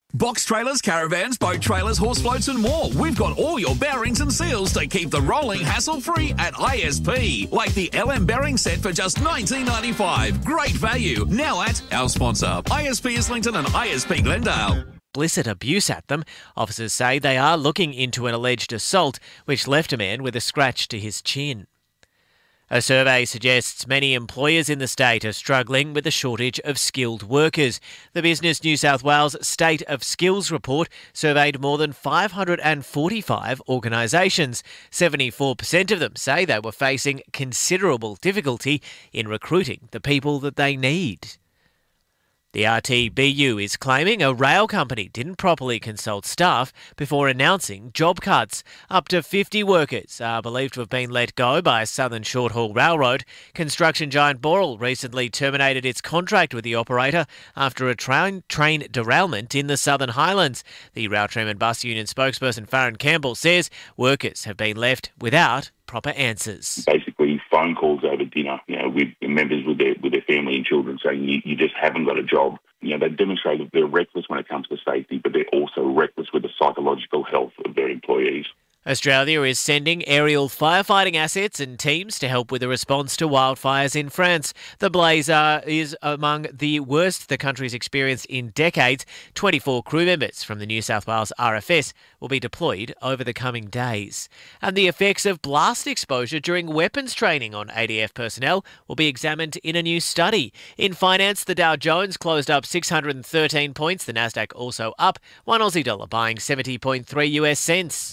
Box trailers, caravans, boat trailers, horse floats and more. We've got all your bearings and seals to keep the rolling hassle-free at ISP. Like the LM bearing set for just $19.95. Great value. Now at our sponsor, ISP Islington and ISP Glendale. Explicit abuse at them. Officers say they are looking into an alleged assault which left a man with a scratch to his chin. A survey suggests many employers in the state are struggling with a shortage of skilled workers. The Business New South Wales State of Skills report surveyed more than 545 organisations. 74% of them say they were facing considerable difficulty in recruiting the people that they need. The RTBU is claiming a rail company didn't properly consult staff before announcing job cuts. Up to 50 workers are believed to have been let go by Southern Short Haul Railroad. Construction giant Boral recently terminated its contract with the operator after a train derailment in the Southern Highlands. The Rail Tram and Bus Union spokesperson Farron Campbell says workers have been left without proper answers. Basically, phone calls over dinner, with members with their family and children saying you just haven't got a job. They demonstrate that they're reckless when it comes to safety, but they're also reckless with the psychological health of their employees. Australia is sending aerial firefighting assets and teams to help with the response to wildfires in France. The blaze is among the worst the country's experienced in decades. 24 crew members from the New South Wales RFS will be deployed over the coming days. And the effects of blast exposure during weapons training on ADF personnel will be examined in a new study. In finance, the Dow Jones closed up 613 points. The Nasdaq also up. $1 Aussie buying 70.3 US cents.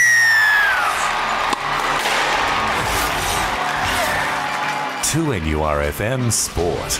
2NURFM Sport.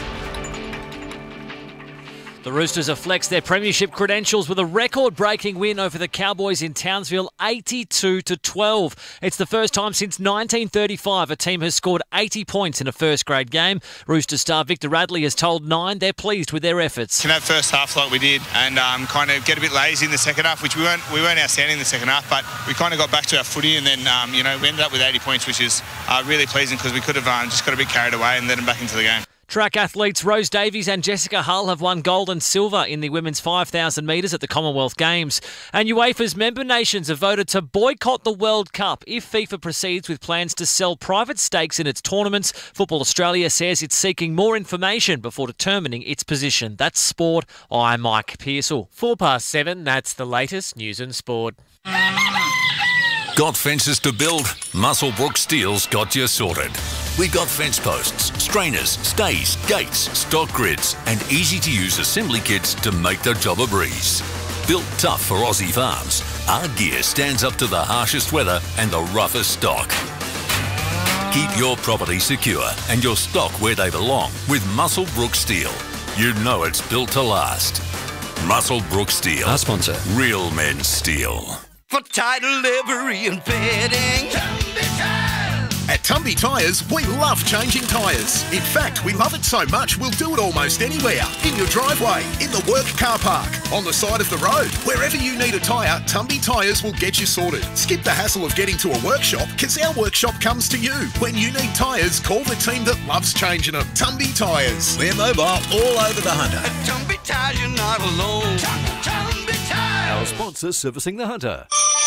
The Roosters have flexed their premiership credentials with a record-breaking win over the Cowboys in Townsville, 82-12. It's the first time since 1935 a team has scored 80 points in a first-grade game. Roosters star Victor Radley has told Nine they're pleased with their efforts. In that first half like we did and kind of get a bit lazy in the second half, which we weren't outstanding in the second half, but we kind of got back to our footy and then, we ended up with 80 points, which is really pleasing because we could have just got a bit carried away and let them back into the game. Track athletes Rose Davies and Jessica Hull have won gold and silver in the women's 5,000 metres at the Commonwealth Games. And UEFA's member nations have voted to boycott the World Cup if FIFA proceeds with plans to sell private stakes in its tournaments. Football Australia says it's seeking more information before determining its position. That's sport. I'm Mike Pearsall. 7:04, that's the latest news and sport. Got fences to build? Muswellbrook Steel's got you sorted. We've got fence posts, strainers, stays, gates, stock grids and easy-to-use assembly kits to make the job a breeze. Built tough for Aussie farms, our gear stands up to the harshest weather and the roughest stock. Keep your property secure and your stock where they belong with Muswellbrook Steel. You know it's built to last. Muswellbrook Steel. Our sponsor. Real men steel. For title, livery and fitting. At Tumby Tyres, we love changing tyres. In fact, we love it so much we'll do it almost anywhere. In your driveway, in the work car park, on the side of the road. Wherever you need a tyre, Tumby Tyres will get you sorted. Skip the hassle of getting to a workshop because our workshop comes to you. When you need tyres, call the team that loves changing them. Tumby Tyres. We're mobile all over the Hunter. At Tumby Tyres, you're not alone. Tumby Tyres. Our sponsor servicing the Hunter.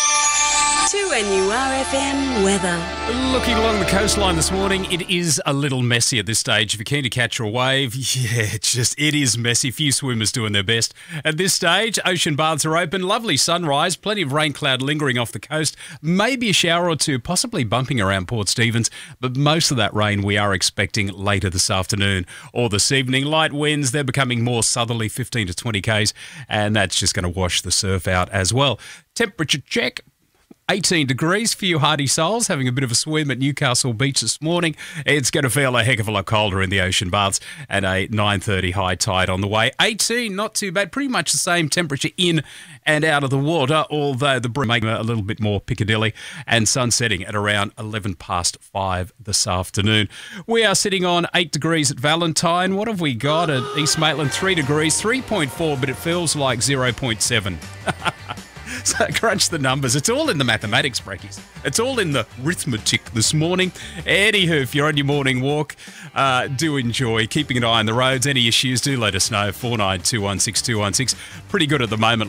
2NURFM weather. Looking along the coastline this morning, it is a little messy at this stage. If you're keen to catch a wave, it is messy. Few swimmers doing their best. At this stage, ocean baths are open. Lovely sunrise, plenty of rain cloud lingering off the coast. Maybe a shower or two, possibly bumping around Port Stephens. But most of that rain we are expecting later this afternoon or this evening. Light winds, they're becoming more southerly, 15 to 20 k's, and that's just going to wash the surf out as well. Temperature check. 18 degrees, few hardy souls having a bit of a swim at Newcastle Beach this morning. It's going to feel a heck of a lot colder in the ocean baths and a 9:30 high tide on the way. 18, not too bad, pretty much the same temperature in and out of the water, although the breeze making a little bit more Piccadilly and sun setting at around 5:11 this afternoon. We are sitting on 8 degrees at Valentine. What have we got at East Maitland? 3 degrees, 3.4, but it feels like 0.7. So crunch the numbers. It's all in the mathematics, Brekkies. It's all in the arithmetic this morning. Anywho, if you're on your morning walk, do enjoy keeping an eye on the roads. Any issues, do let us know. 49216216. Pretty good at the moment.